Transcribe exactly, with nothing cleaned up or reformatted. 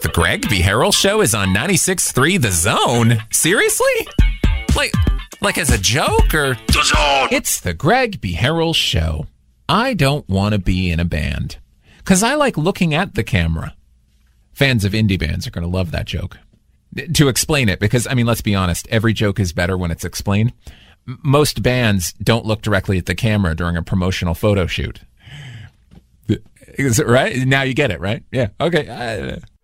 The Greg B. Harrell Show is on ninety-six point three The Zone? Seriously? Like, like as a joke or? The Zone! It's The Greg B. Harrell Show. I don't want to be in a band because I like looking at the camera. Fans of indie bands are going to love that joke. To explain it, because, I mean, let's be honest, every joke is better when it's explained. M- most bands don't look directly at the camera during a promotional photo shoot. Is it right? Now you get it, right? Yeah. Okay. Uh,